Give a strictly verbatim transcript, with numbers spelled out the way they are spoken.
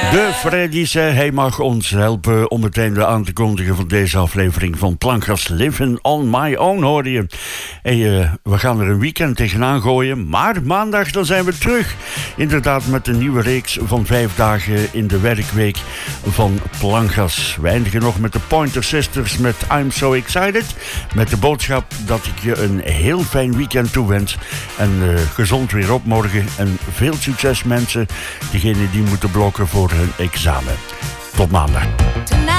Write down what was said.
De Freddy's, hij mag ons helpen om het einde aan te kondigen van deze aflevering van Plankgas Living on My Own, hoor je. Hey, uh, we gaan er een weekend tegenaan gooien, maar maandag dan zijn we terug. Inderdaad met een nieuwe reeks van vijf dagen in de werkweek van Plankgas. We eindigen nog met de Pointer Sisters met I'm So Excited. Met de boodschap dat ik je een heel fijn weekend toewens. En uh, gezond weer op morgen. En veel succes mensen, diegenen die moeten blokken voor hun examen. Tot maandag.